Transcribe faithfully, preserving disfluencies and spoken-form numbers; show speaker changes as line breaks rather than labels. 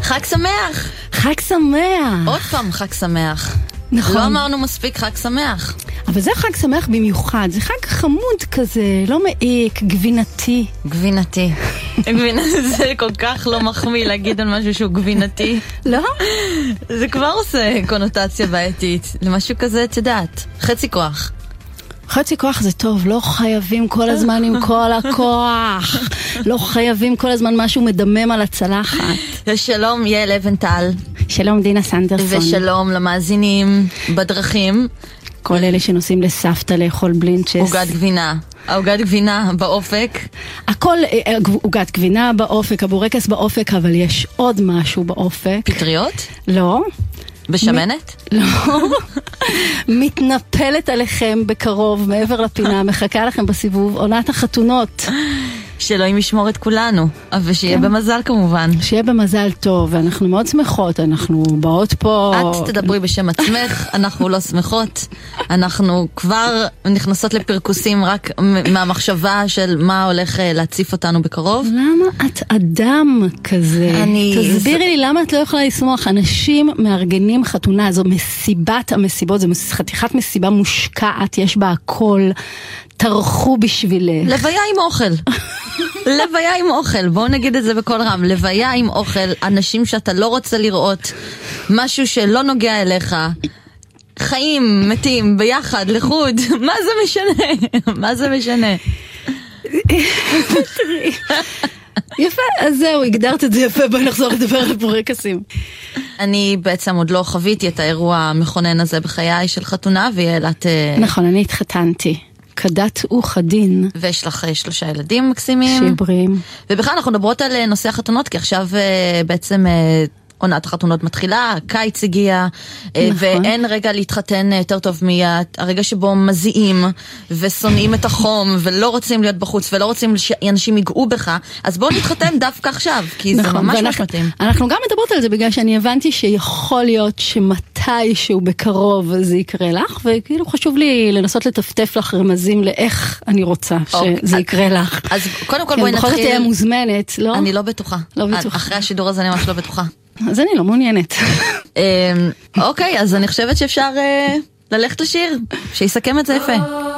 חג שמח.
חג שמח.
עוד פעם חג שמח.
נכון.
לא אמרנו מספיק חג שמח.
אבל זה חג שמח במיוחד, זה חג חמוד כזה, לא מעיק, גבינתי.
גבינתי. גבינתי זה כל כך לא מחמיא להגיד על משהו שהוא גבינתי.
לא?
זה כבר עושה קונוטציה בעייתית. למשהו כזה, תדעת, חצי כוח.
חצי כוח זה טוב, לא חייבים כל הזמן עם כל הכוח. לא חייבים כל הזמן משהו מדמם על הצלחת.
שלום יעל אבנטל.
שלום דינה סנדרסון.
ושלום למאזינים בדרכים.
כל אלה שנוסעים לסבתא לאכול בלינצ'ס.
עוגת גבינה. עוגת גבינה באופק.
הכל עוגת גבינה באופק, הבורקס באופק, אבל יש עוד משהו באופק.
פטריות?
לא.
בשמנת?
לא. מתנפלת עליכם בקרוב, מעבר לפינה, מחכה לכם בסיבוב, עונת החתונות.
שאלוהים ישמור את כולנו, אבל שיהיה במזל כמובן.
שיהיה במזל טוב, ואנחנו מאוד שמחות, אנחנו באות פה...
את תדברי בשם עצמך, אנחנו לא שמחות, אנחנו כבר נכנסות לפרקוסים רק מהמחשבה של מה הולך להציף אותנו בקרוב.
למה את אדם כזה?
אני...
תסבירי לי למה את לא יכולה לשמוח, אנשים מארגנים חתונה, זו מסיבת המסיבות, זו חתיכת מסיבה מושקעת, יש בה הכל, תרחו בשבילך.
לוויה עם אוכל. לוויה עם אוכל, בואו נגיד את זה בכל רם, לוויה עם אוכל, אנשים שאתה לא רוצה לראות, משהו שלא נוגע אליך, חיים, מתים, ביחד, לחוד, מה זה משנה? מה זה משנה?
יפה, אז זהו, הגדרת את זה יפה, בואי נחזור לדבר על בורקסים.
אני בעצם עוד לא חוויתי את האירוע המכונן הזה בחיי של חתונה, ויעלת...
נכון, אני התחתנתי. כדת וכדין.
ויש לך שלושה ילדים מקסימים.
שיברים.
ובכלל אנחנו מדברות על נושא החתונות, כי עכשיו בעצם עונת החתונות מתחילה, קיץ הגיע, נכון. ואין רגע להתחתן יותר טוב מהרגע שבו מזיעים, ושונאים את החום, ולא רוצים להיות בחוץ, ולא רוצים שאנשים ייגעו בך, אז בואו נתחתן דווקא עכשיו, כי נכון. זה ממש ממש מתאים.
אנחנו גם מדברות על זה, בגלל שאני הבנתי שיכול להיות שמתישהו בקרוב זה יקרה לך, וכאילו חשוב לי לנסות לטפטף לך רמזים לאיך אני רוצה שזה יקרה לך.
אז קודם כל בואי נתחיל.
בכל זאת תהיה מוזמנת, לא?
אני לא בטוחה.
לא בטוחה.
אחרי השידור הזה אני ממש לא בטוחה.
אז אני לא מעוניינת.
אוקיי, אז אני חושבת שאפשר ללכת לשיר, שיסכם את זה יפה.